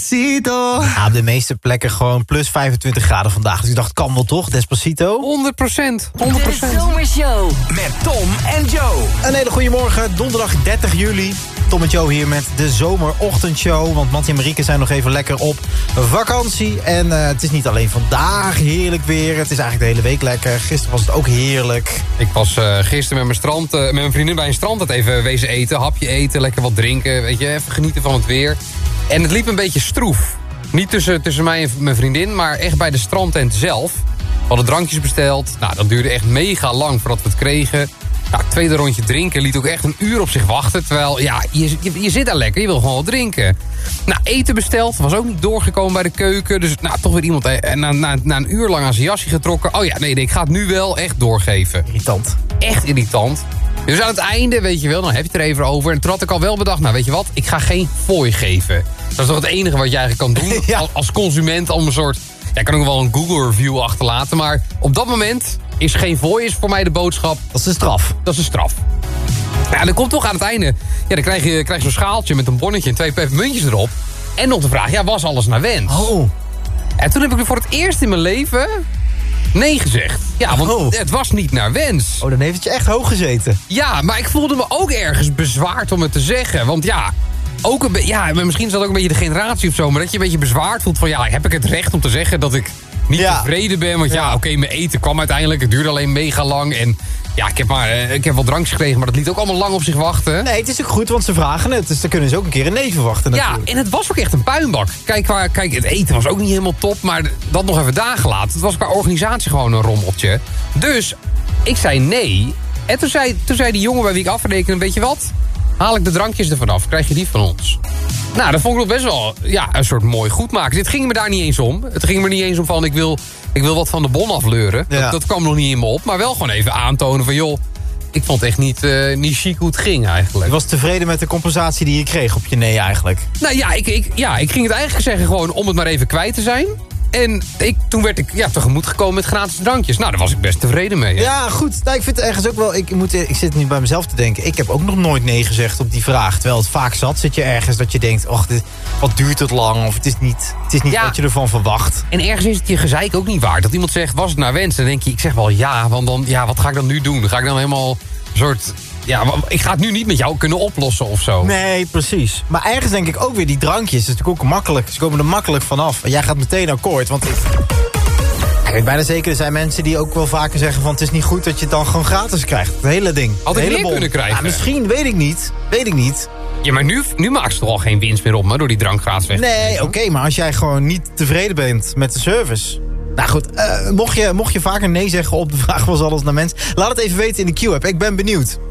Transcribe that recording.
Despacito. Ja, op de meeste plekken gewoon plus 25 graden vandaag. Dus ik dacht, kan wel toch, Despacito? 100%. De Zomershow. Met Tom en Joe. Een hele goede morgen, donderdag 30 juli. Tom en Joe hier met de zomerochtendshow. Want Mattie en Marieke zijn nog even lekker op vakantie. En het is niet alleen vandaag heerlijk weer. Het is eigenlijk de hele week lekker. Gisteren was het ook heerlijk. Ik was gisteren met mijn vriendin bij een strand het even wezen eten. Hapje eten, lekker wat drinken. Weet je, even genieten van het weer. En het liep een beetje stroef. Niet tussen mij en mijn vriendin, maar echt bij de strandtent zelf. We hadden drankjes besteld. Nou, dat duurde echt mega lang voordat we het kregen. Nou, het tweede rondje drinken liet ook echt een uur op zich wachten. Terwijl, ja, je zit daar lekker, je wil gewoon wat drinken. Nou, eten besteld, was ook niet doorgekomen bij de keuken. Dus nou, toch weer iemand na een uur lang aan zijn jasje getrokken. Oh ja, nee, ik ga het nu wel echt doorgeven. Irritant. Echt irritant. Dus aan het einde, weet je wel, dan heb je het er even over. En toen had ik al wel bedacht, nou weet je wat, ik ga geen fooi geven. Dat is toch het enige wat je eigenlijk kan doen Ja. als consument. Om een soort, ja, ik kan ook wel een Google review achterlaten. Maar op dat moment is geen fooi, is voor mij de boodschap. Dat is een straf. Dat is een straf. Ja, dan komt toch aan het einde. Ja, dan krijg je zo'n schaaltje met een bonnetje en 2 pepermuntjes erop. En nog de vraag, ja, was alles naar wens? Oh. En toen heb ik er voor het eerst in mijn leven nee gezegd. Ja, want Oh. het was niet naar wens. Oh, dan heeft het je echt hoog gezeten. Ja, maar ik voelde me ook ergens bezwaard om het te zeggen. Want ja, misschien is dat ook een beetje de generatie of zo. Maar dat je een beetje bezwaard voelt van, ja, heb ik het recht om te zeggen dat ik niet tevreden ben? Want ja, oké, mijn eten kwam uiteindelijk. Het duurde alleen mega lang. En ja, ik heb wel drankjes gekregen, maar dat liet ook allemaal lang op zich wachten. Nee, het is ook goed, want ze vragen het. Dus dan kunnen ze ook een keer een nee verwachten Ja, natuurlijk. en het was ook echt een puinbak. Kijk, het eten was ook niet helemaal top, maar dat nog even dagen laten. Het was qua organisatie gewoon een rommeltje. Dus ik zei nee. En toen zei die jongen bij wie ik afrekende, weet je wat? Haal ik de drankjes ervan af, krijg je die van ons. Nou, dat vond ik nog best wel een soort mooi goedmaken. Dit ging me daar niet eens om. Het ging me niet eens om van, ik wil wat van de bon afleuren. Ja. Dat kwam nog niet in me op. Maar wel gewoon even aantonen van, joh, ik vond het echt niet chic hoe het ging eigenlijk. Je was tevreden met de compensatie die je kreeg op je nee eigenlijk. Nou ja, ik ging het eigenlijk zeggen gewoon om het maar even kwijt te zijn. En toen werd ik tegemoet gekomen met gratis drankjes. Nou, daar was ik best tevreden mee. Hè? Ja, goed. Nou, ik vind het ergens ook wel... Ik zit nu bij mezelf te denken. Ik heb ook nog nooit nee gezegd op die vraag. Terwijl het vaak zit je ergens dat je denkt... Och, wat duurt het lang? Of het is niet wat je ervan verwacht. En ergens is het je gezeik ook niet waard. Dat iemand zegt, was het naar wens? Dan denk je, ik zeg wel ja. Want dan, wat ga ik dan nu doen? Dan ga ik dan helemaal een soort... Ja, ik ga het nu niet met jou kunnen oplossen of zo. Nee, precies. Maar ergens denk ik ook weer die drankjes. Dat is natuurlijk ook makkelijk. Ze komen er makkelijk vanaf. En jij gaat meteen akkoord. Want ik weet bijna zeker, er zijn mensen die ook wel vaker zeggen van... het is niet goed dat je het dan gewoon gratis krijgt. Het hele ding. Had ik meer kunnen krijgen? Ja, misschien, weet ik niet. Ja, maar nu maakt ze toch al geen winst meer op me door die drank gratis weg te Nee, geven? oké, maar als jij gewoon niet tevreden bent met de service... Nou goed, mocht je vaker nee zeggen op de vraag was alles naar mens... laat het even weten in de Q-app. Ik ben benieuwd.